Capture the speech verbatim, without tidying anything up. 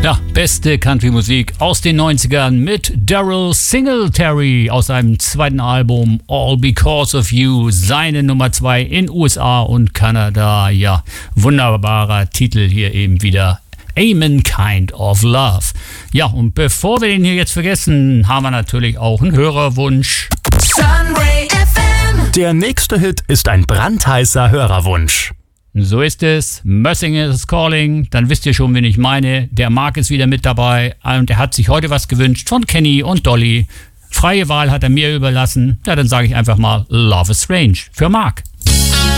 Ja, beste Country-Musik aus den neunzigern mit Daryl Singletary aus seinem zweiten Album All Because of You, seine Nummer zwei in U S A und Kanada. Ja, wunderbarer Titel hier eben wieder. Amen Kind of Love. Ja, und bevor wir den hier jetzt vergessen, haben wir natürlich auch einen Hörerwunsch. Sunray F M. Der nächste Hit ist ein brandheißer Hörerwunsch. So ist es. Mössing is calling. Dann wisst ihr schon, wen ich meine. Der Marc ist wieder mit dabei und er hat sich heute was gewünscht von Kenny und Dolly. Freie Wahl hat er mir überlassen. Ja, dann sage ich einfach mal Love is Strange für Marc.